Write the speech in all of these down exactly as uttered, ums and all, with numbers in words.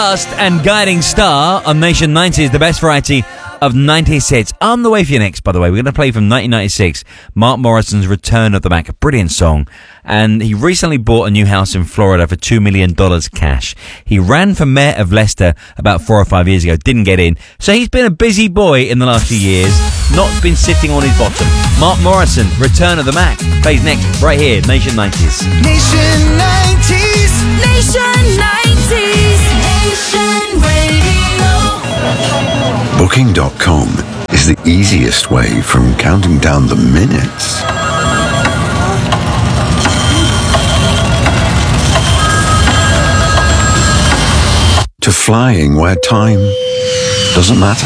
Last and Guiding Star on Nation nineties, the best variety of nineties hits. On the way for you next, by the way, we're going to play from nineteen ninety-six, Mark Morrison's Return of the Mac, a brilliant song. And he recently bought a new house in Florida for two million dollars cash. He ran for mayor of Leicester about four or five years ago, didn't get in. So he's been a busy boy in the last few years, not been sitting on his bottom. Mark Morrison, Return of the Mac, plays next, right here, Nation nineties. Nation nineties. Nation nineties. Nation Radio. Booking dot com is the easiest way from counting down the minutes to flying where time doesn't matter.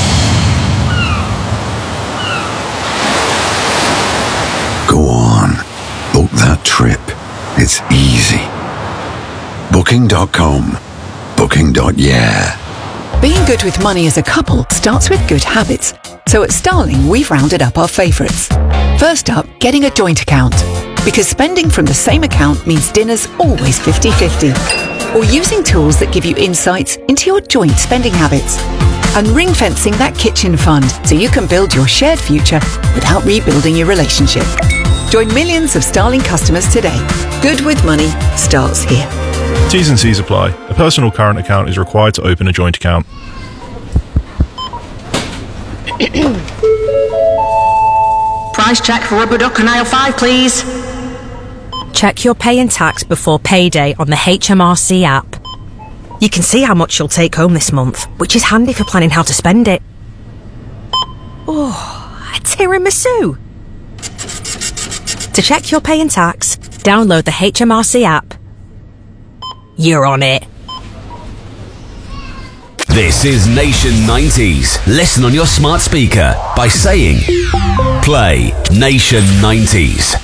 Go on, book that trip. It's easy. Booking dot com. Booking. Yeah. Being good with money as a couple starts with good habits. So at Starling, we've rounded up our favourites. First up, getting a joint account. Because spending from the same account means dinner's always fifty-fifty. Or using tools that give you insights into your joint spending habits. And ring-fencing that kitchen fund so you can build your shared future without rebuilding your relationship. Join millions of Starling customers today. Good with money starts here. T's and C's apply. A personal current account is required to open a joint account. Price check for rubber duck on aisle five, please. Check your pay and tax before payday on the H M R C app. You can see how much you'll take home this month, which is handy for planning how to spend it. Oh, a tiramisu! To check your pay and tax, download the H M R C app. You're on it. This is Nation nineties. Listen on your smart speaker by saying, play Nation nineties.